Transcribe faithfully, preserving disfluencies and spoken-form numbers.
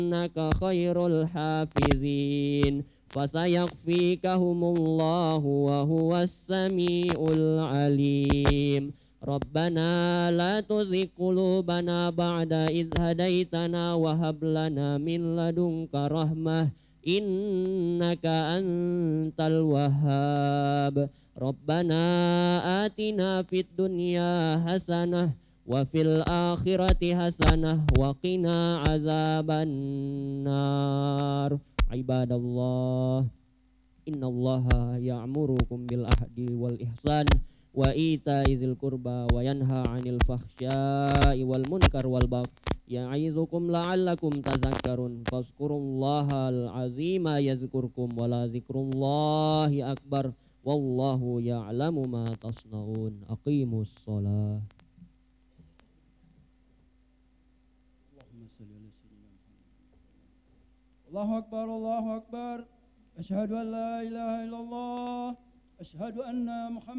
إنك خير الحافظين فسيكفيكهم الله وهو السميع العليم ربنا لا تزغ قلوبنا بعد إذ هديتنا وهب لنا من لدنك رحمة إنك أنت الوهاب ربنا آتنا في الدنيا حسنة وفي الآخرة حسنة وقنا عذاب النار عباد الله إن الله يأمركم بالعدل والإحسان وإيتاء ذي القربى وينهى عن الفحشاء والمنكر والبغي يعظكم لعلكم تذكرون فاذكروا الله العظيم يذكركم ولذكر الله أكبر والله يعلم ما تصنعون أقيموا الصلاة. الله أكبر الله أكبر أشهد أن لا إله إلا الله أشهد أن محمد